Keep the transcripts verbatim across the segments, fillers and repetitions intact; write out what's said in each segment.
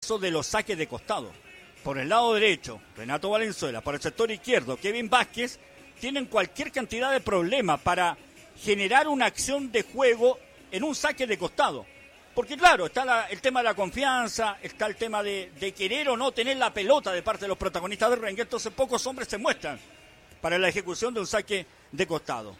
caso de los saques de costado. Por el lado derecho, Renato Valenzuela, por el sector izquierdo, Kevin Vázquez, tienen cualquier cantidad de problemas para generar una acción de juego en un saque de costado. Porque claro, está la, el tema de la confianza, está el tema de, de querer o no tener la pelota de parte de los protagonistas de Rangers, entonces pocos hombres se muestran para la ejecución de un saque de costado.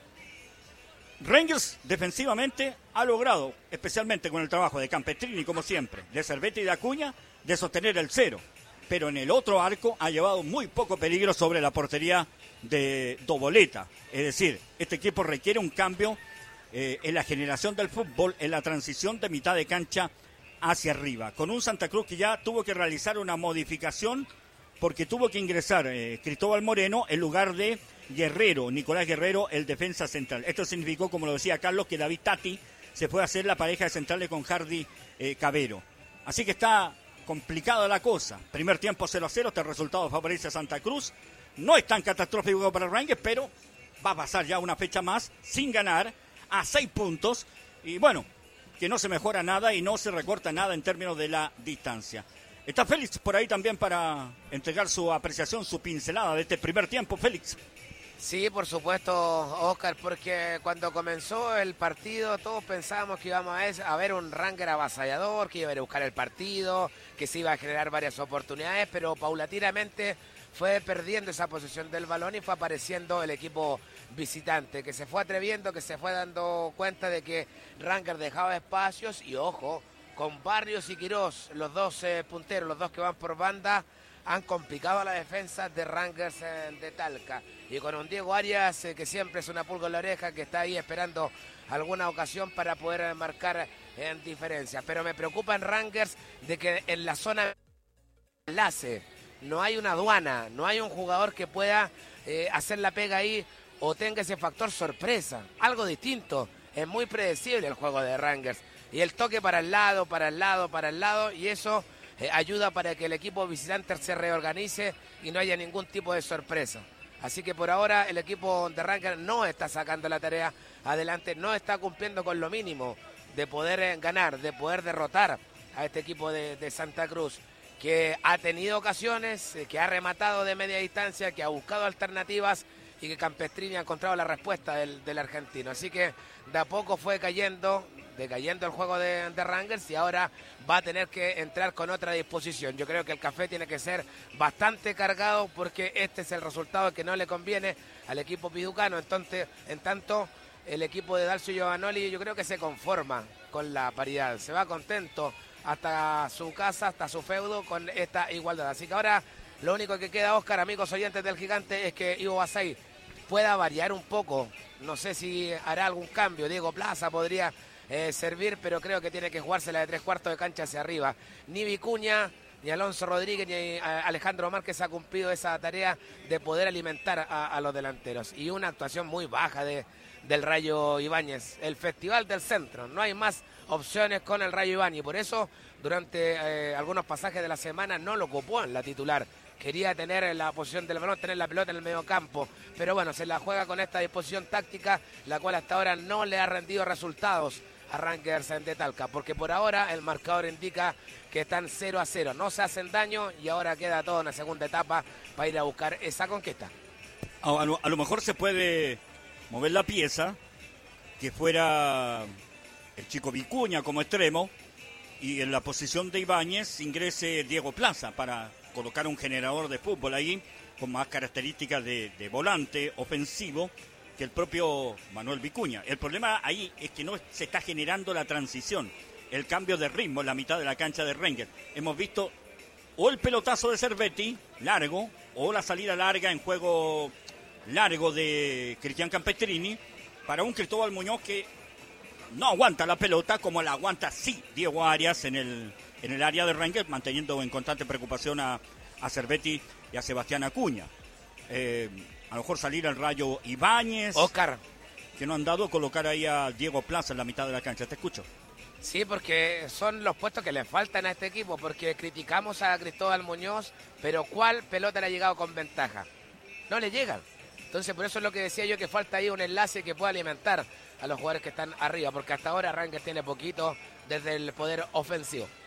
Rangers defensivamente ha logrado, especialmente con el trabajo de Campestrini, como siempre, de Cervetti y de Acuña, de sostener el cero. Pero en el otro arco ha llevado muy poco peligro sobre la portería de Doboleta. Es decir, este equipo requiere un cambio eh, en la generación del fútbol, en la transición de mitad de cancha hacia arriba. Con un Santa Cruz que ya tuvo que realizar una modificación porque tuvo que ingresar eh, Cristóbal Moreno en lugar de Guerrero, Nicolás Guerrero, el defensa central. Esto significó, como lo decía Carlos, que David Tati se fue a hacer la pareja de centrales con Hardy eh, Cabero. Así que está complicada la cosa. Primer tiempo cero a cero, este resultado favorece a Santa Cruz. No es tan catastrófico para Rangers, pero va a pasar ya una fecha más sin ganar, a seis puntos. Y bueno, que no se mejora nada y no se recorta nada en términos de la distancia. Está Félix por ahí también para entregar su apreciación, su pincelada de este primer tiempo. Félix. Sí, por supuesto, Oscar, porque cuando comenzó el partido todos pensábamos que íbamos a ver un Rangers avasallador, que iba a ir a buscar el partido, que se iba a generar varias oportunidades, pero paulatinamente fue perdiendo esa posesión del balón y fue apareciendo el equipo visitante, que se fue atreviendo, que se fue dando cuenta de que Rangers dejaba espacios y, ojo, con Barrios y Quirós, los dos eh, punteros, los dos que van por banda, han complicado la defensa de Rangers eh, de Talca. Y con un Diego Arias, eh, que siempre es una pulga en la oreja, que está ahí esperando alguna ocasión para poder eh, marcar en eh, diferencia. Pero me preocupa en Rangers de que en la zona de enlace no hay una aduana, no hay un jugador que pueda eh, hacer la pega ahí o tenga ese factor sorpresa. Algo distinto. Es muy predecible el juego de Rangers. Y el toque para el lado, para el lado, para el lado, y eso eh, ayuda para que el equipo visitante se reorganice y no haya ningún tipo de sorpresa. Así que por ahora el equipo de Rangers no está sacando la tarea adelante, no está cumpliendo con lo mínimo de poder eh, ganar, de poder derrotar a este equipo de, de Santa Cruz, que ha tenido ocasiones, eh, que ha rematado de media distancia, que ha buscado alternativas y que Campestrini ha encontrado la respuesta del, del argentino. Así que de a poco fue cayendo, decayendo el juego de, de Rangers y ahora va a tener que entrar con otra disposición. Yo creo que el café tiene que ser bastante cargado porque este es el resultado que no le conviene al equipo piducano. Entonces, en tanto, el equipo de Dalcio Giovanoli yo creo que se conforma con la paridad. Se va contento hasta su casa, hasta su feudo con esta igualdad. Así que ahora lo único que queda, Oscar, amigos oyentes del Gigante, es que Ivo Basay pueda variar un poco. No sé si hará algún cambio. Diego Plaza podría eh, servir, pero creo que tiene que jugársela de tres cuartos de cancha hacia arriba. Ni Vicuña, ni Alonso Rodríguez, ni Alejandro Márquez ha cumplido esa tarea de poder alimentar a, a los delanteros. Y una actuación muy baja de, del Rayo Ibáñez. El Festival del Centro. No hay más opciones con el Rayo Ibáñez. Por eso, durante eh, algunos pasajes de la semana, no lo ocupó en la titular. Quería tener la posición del balón, tener la pelota en el medio campo. Pero bueno, se la juega con esta disposición táctica, la cual hasta ahora no le ha rendido resultados a Rangers de Talca. Porque por ahora el marcador indica que están cero a cero. No se hacen daño y ahora queda toda una segunda etapa para ir a buscar esa conquista. A lo, a lo mejor se puede mover la pieza, que fuera el chico Vicuña como extremo, y en la posición de Ibáñez ingrese Diego Plaza para colocar un generador de fútbol ahí con más características de, de volante ofensivo que el propio Manuel Vicuña. El problema ahí es que no se está generando la transición, el cambio de ritmo en la mitad de la cancha de Rangers. Hemos visto o el pelotazo de Cervetti largo o la salida larga en juego largo de Cristian Campestrini para un Cristóbal Muñoz que no aguanta la pelota como la aguanta sí Diego Arias en el en el área de Rangers, manteniendo en constante preocupación a, a Cervetti y a Sebastián Acuña. Eh, a lo mejor salir al Rayo Ibáñez. Oscar. Que no han dado colocar ahí a Diego Plaza en la mitad de la cancha. Te escucho. Sí, porque son los puestos que le faltan a este equipo, porque criticamos a Cristóbal Muñoz, pero ¿cuál pelota le ha llegado con ventaja? No le llegan. Entonces, por eso es lo que decía yo, que falta ahí un enlace que pueda alimentar a los jugadores que están arriba, porque hasta ahora Rangers tiene poquito desde el poder ofensivo.